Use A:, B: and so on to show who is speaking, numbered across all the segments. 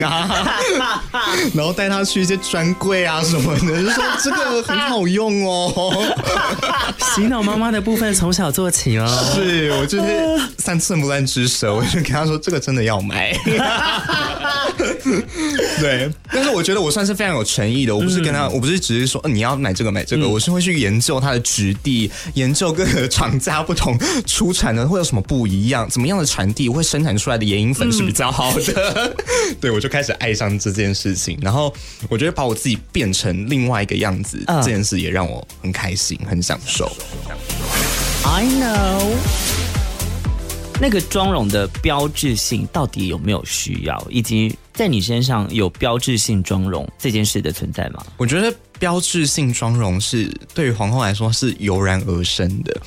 A: 然后带他去一些专柜啊什么的，就说这个很好用哦。
B: 洗脑妈妈的部分从小做起哦。
A: 是我就是三寸不烂之舌，我就跟他说这个真的要买。对，但是我觉得我算是非常有诚意的，我不是跟他，我不是只是说你要买这个买这个，我是会去研究它的质地，研究各个厂家不同出产的会有什么不一样，怎么样的产地会生产出来的眼影粉是比较好的。对，我就开始爱上这件事情，然后我觉得把我自己变成另外一个样子，这件事也让我很开心，很享受。
B: I know。那个妆容的标志性到底有没有需要，以及在你身上有标志性妆容这件事的存在吗？
A: 我觉得标志性妆容是对于皇后来说是油然而生的。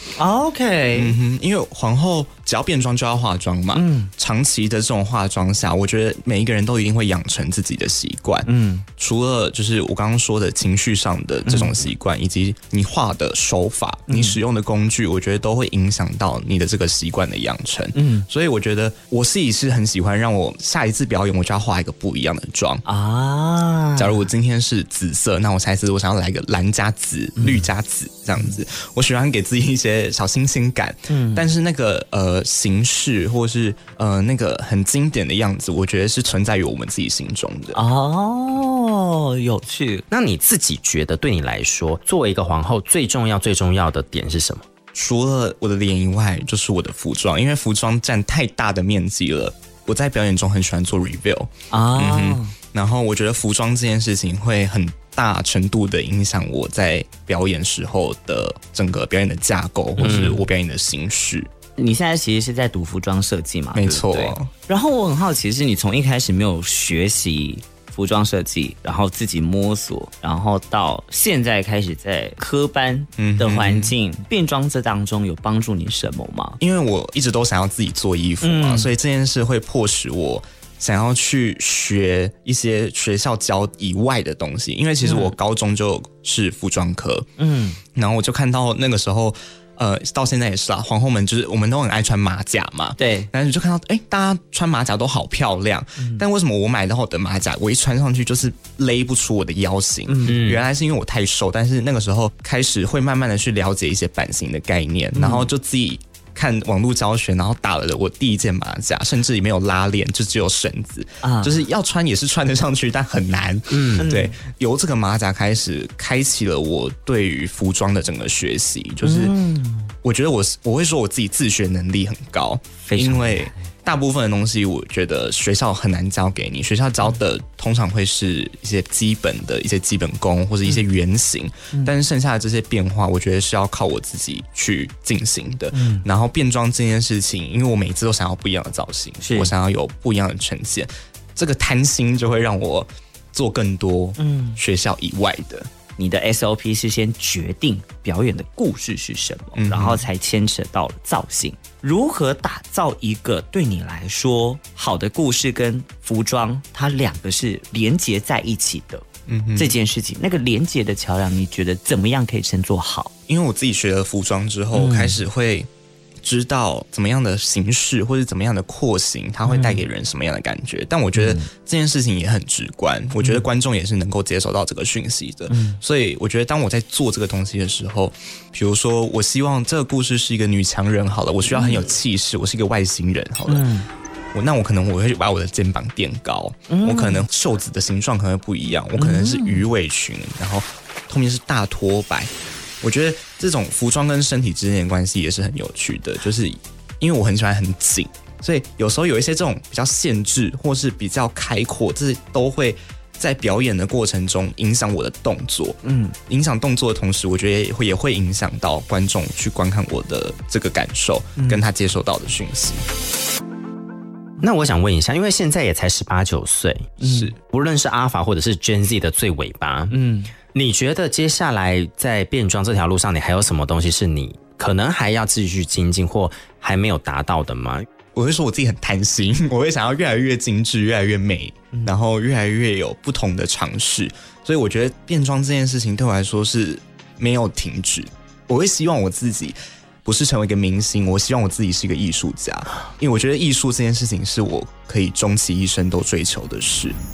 B: OK，
A: 因为皇后只要变装就要化妆嘛，长期的这种化妆下，我觉得每一个人都一定会养成自己的习惯。除了就是我刚刚说的情绪上的这种习惯，以及你画的手法，你使用的工具，我觉得都会影响到你的这个习惯的养成。所以我觉得我自己是很喜欢让我下一次表演我就要画一个不一样的妆啊。假如我今天是紫色，那我下一次我想要来一个蓝加紫、绿加紫这样子。我喜欢给自己一些小新鲜感，但是那个形式或是那个很经典的样子，我觉得是存在于我们自己心中的。
B: 哦，有趣。那你自己觉得对你来说，作为一个皇后最重要的点是什么？
A: 除了我的脸以外，就是我的服装，因为服装占太大的面积了。我在表演中很喜欢做 reveal 然后我觉得服装这件事情会很大程度的影响我在表演时候的整个表演的架构，或是我表演的形式。
B: 你现在其实是在读服装设计嘛？
A: 没错。
B: 对不对？然后我很好奇，是你从一开始没有学习服装设计，然后自己摸索，然后到现在开始在科班的环境，变装这当中有帮助你什么吗？
A: 因为我一直都想要自己做衣服嘛，所以这件事会迫使我想要去学一些学校教以外的东西。因为其实我高中就是服装科，然后我就看到那个时候到现在也是啦，皇后们就是我们都很爱穿马甲嘛，
B: 对，
A: 但是就看到大家穿马甲都好漂亮，但为什么我买到的马甲我一穿上去就是勒不出我的腰型？原来是因为我太瘦。但是那个时候开始会慢慢的去了解一些版型的概念，然后就自己看网络教学，然后打了我第一件马甲，甚至也没有拉链，就只有绳子，就是要穿也是穿得上去，但很难。对，由这个马甲开始，开启了我对于服装的整个学习。就是我觉得我会说我自己自学能力很高，因为大部分的东西我觉得学校很难教给你，学校教的通常会是一些基本的一些基本功或者一些原型，但是剩下的这些变化我觉得是要靠我自己去进行的。然后变装这件事情，因为我每次都想要不一样的造型，我想要有不一样的呈现，这个贪心就会让我做更多学校以外的。
B: 你的 SOP 是先决定表演的故事是什么，然后才牵扯到了造型。如何打造一个对你来说好的故事跟服装，它两个是连结在一起的这件事情，那个连结的桥梁，你觉得怎么样可以称作好？
A: 因为我自己学了服装之后，开始会知道怎么样的形式或者怎么样的廓形它会带给人什么样的感觉，但我觉得这件事情也很直观，我觉得观众也是能够接收到这个讯息的。所以我觉得当我在做这个东西的时候，比如说我希望这个故事是一个女强人好了，我需要很有气势，我是一个外星人好了，那我可能我会把我的肩膀垫高，我可能袖子的形状可能会不一样，我可能是鱼尾裙，然后后面是大拖摆。我觉得这种服装跟身体之间的关系也是很有趣的，就是因为我很喜欢很紧，所以有时候有一些这种比较限制或是比较开阔，这都会在表演的过程中影响我的动作。影响动作的同时，我觉得也会影响到观众去观看我的这个感受，跟他接收到的讯息。
B: 那我想问一下，因为现在也才18、19岁，
A: 是
B: 不论是阿法或者是 Gen Z 的最尾巴，你觉得接下来在变装这条路上，你还有什么东西是你可能还要继续精进或还没有达到的吗？
A: 我会说我自己很贪心，我会想要越来越精致，越来越美，然后越来越有不同的尝试。所以我觉得变装这件事情对我来说是没有停止。我会希望我自己不是成为一个明星，我希望我自己是一个艺术家，因为我觉得艺术这件事情是我可以终其一生都追求的事。